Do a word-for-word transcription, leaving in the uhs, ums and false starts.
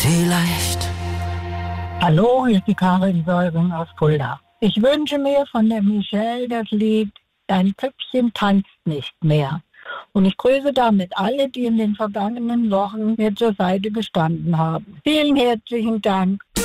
Vielleicht. Hallo, hier ist die Karin Säuring aus Fulda. Ich wünsche mir von der Michelle das Lied Dein Püppchen tanzt nicht mehr. Und ich grüße damit alle, die in den vergangenen Wochen mir zur Seite gestanden haben. Vielen herzlichen Dank.